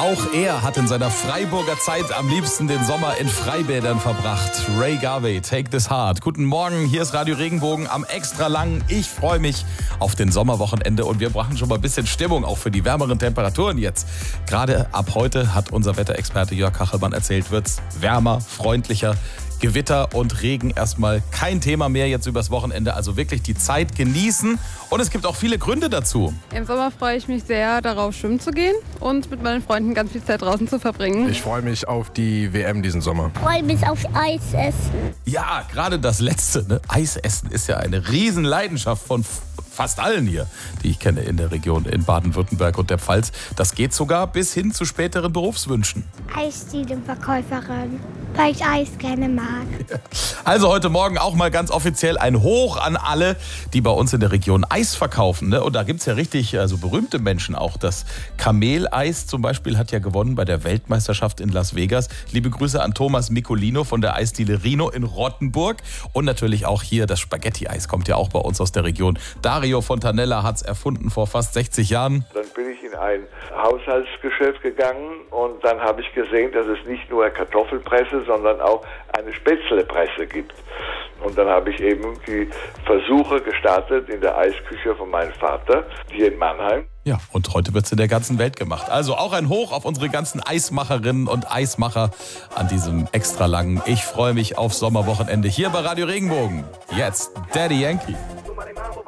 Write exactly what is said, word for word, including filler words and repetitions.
Auch er hat in seiner Freiburger Zeit am liebsten den Sommer in Freibädern verbracht. Ray Garvey, Take This Heart. Guten Morgen, hier ist Radio Regenbogen am extra langen. Ich freue mich auf den Sommerwochenende und wir brauchen schon mal ein bisschen Stimmung, auch für die wärmeren Temperaturen jetzt. Gerade ab heute, hat unser Wetterexperte Jörg Kachelmann erzählt, wird's wärmer, freundlicher. Gewitter und Regen erstmal kein Thema mehr jetzt übers Wochenende. Also wirklich die Zeit genießen. Und es gibt auch viele Gründe dazu. Im Sommer freue ich mich sehr darauf, schwimmen zu gehen und mit meinen Freunden ganz viel Zeit draußen zu verbringen. Ich freue mich auf die W M diesen Sommer. Ich freue mich auf Eis essen. Ja, gerade das Letzte, ne? Eis essen ist ja eine Riesenleidenschaft von fast allen hier, die ich kenne in der Region in Baden-Württemberg und der Pfalz. Das geht sogar bis hin zu späteren Berufswünschen. Eisdielenverkäuferin, weil ich Eis gerne mag. Also heute Morgen auch mal ganz offiziell ein Hoch an alle, die bei uns in der Region Eis verkaufen. Ne? Und da gibt es ja richtig also berühmte Menschen auch. Das Kameleis zum Beispiel hat ja gewonnen bei der Weltmeisterschaft in Las Vegas. Liebe Grüße an Thomas Micolino von der Eisdiele Rino in Rottenburg. Und natürlich auch hier das Spaghetti-Eis kommt ja auch bei uns aus der Region. Dario Fontanella hat es erfunden vor fast sechzig Jahren. Dann bin ich in ein Haushaltsgeschäft gegangen und dann habe ich gesehen, dass es nicht nur Kartoffelpresse, sondern auch eine Spätzlepresse gibt. Und dann habe ich eben die Versuche gestartet in der Eisküche von meinem Vater, hier in Mannheim. Ja, und heute wird es in der ganzen Welt gemacht. Also auch ein Hoch auf unsere ganzen Eismacherinnen und Eismacher an diesem extra langen Ich freue mich auf Sommerwochenende hier bei Radio Regenbogen. Jetzt Daddy Yankee.